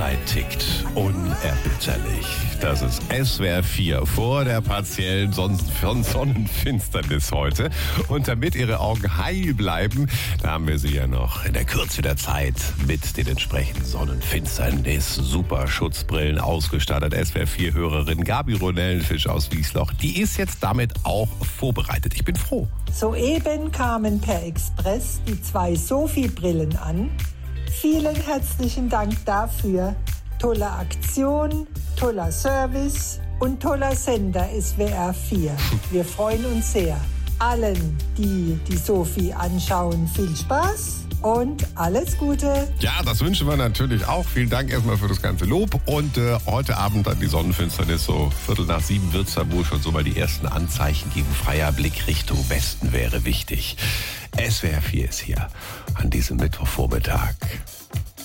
Zeit tickt unerbitterlich. Das ist SWR 4 vor der partiellen Sonnenfinsternis heute. Und damit Ihre Augen heil bleiben, da haben wir Sie ja noch in der Kürze der Zeit mit den entsprechenden Sonnenfinsternis super Schutzbrillen ausgestattet. SWR 4 Hörerin Gabi Ronellenfisch aus Wiesloch, die ist jetzt damit auch vorbereitet. Ich bin froh. Soeben kamen per Express die 2 Sophie-Brillen an. Vielen herzlichen Dank dafür. Tolle Aktion, toller Service und toller Sender SWR 4. Wir freuen uns sehr. Allen, die die Sophie anschauen, viel Spaß und alles Gute. Ja, das wünschen wir natürlich auch. Vielen Dank erstmal für das ganze Lob. Und heute Abend dann die Sonnenfinsternis, so 6:15 wird es da wohl schon so mal die ersten Anzeichen gegen freier Blick Richtung Westen wäre wichtig. SWR 4 ist hier an diesem Mittwochvormittag.